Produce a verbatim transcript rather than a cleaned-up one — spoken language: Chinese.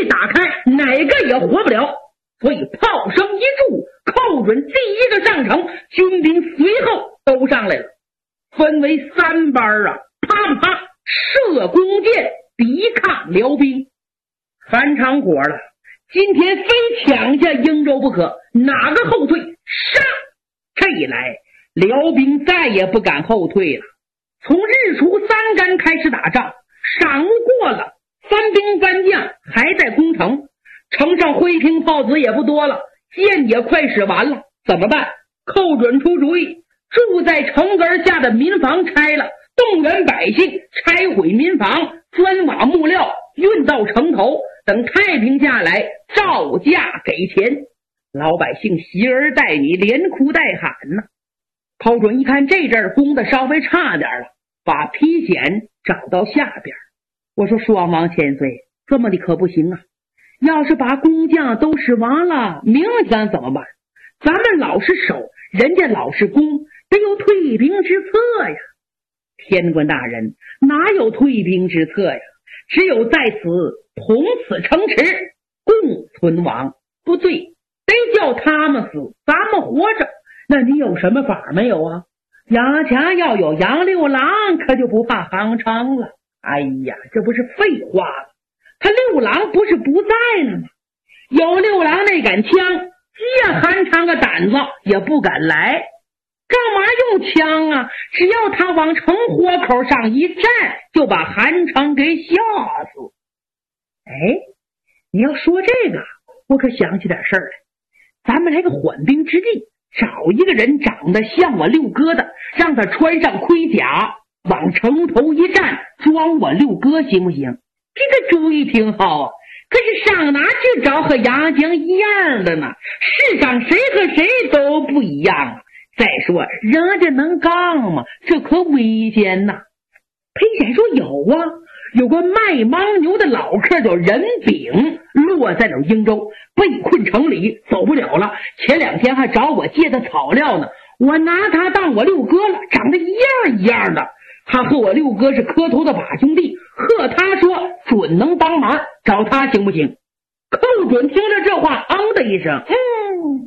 一打开，哪个也活不了。所以炮声一住，寇准第一个上城，军兵随后都上来了，分为三班啊，啪啪射弓箭抵抗辽兵。韩昌火了，今天非抢下英州不可，哪个后退杀！这一来，辽兵再也不敢后退了。从日出三竿开始打仗，晌午过了，三兵三将还在攻城，城上灰瓶炮子也不多了，箭也快使完了，怎么办？寇准出主意，住在城根下的民房拆了，动员百姓拆毁民房，砖瓦木料运到城头，等太平下来照价给钱。老百姓携儿带女，连哭带喊呢。寇准一看这阵儿攻的稍微差点了，把披险找到下边。我说双王千岁，这么的可不行啊，要是把工匠都使完了，明天怎么办？咱们老是守，人家老是攻，得有退兵之策呀。天官大人，哪有退兵之策呀？只有在此同此城池，共存亡。不对，得叫他们死，咱们活着。那你有什么法没有啊？杨家要有杨六郎，可就不怕韩昌了。哎呀，这不是废话了，他六郎不是不在了吗？有六郎那杆枪，借韩昌个胆子也不敢来。干嘛用枪啊？只要他往城火口上一站，就把韩昌给吓死。哎，你要说这个，我可想起点事儿来。咱们来个缓兵之计，找一个人长得像我六哥的，让他穿上盔甲，往城头一站，装我六哥，行不行？这个主意挺好啊，可是上哪去找和杨江一样的呢？世上谁和谁都不一样啊。再说人家能杠吗？这可危险呐。裴显说有啊，有个卖牦牛的老客叫任炳，落在了英州，被困城里，走不了了。前两天还找我借他草料呢，我拿他当我六哥了，长得一样一样的。他和我六哥是磕头的把兄弟，和他说准能帮忙，找他行不行？寇准听了这话，嗯的一声，嗯。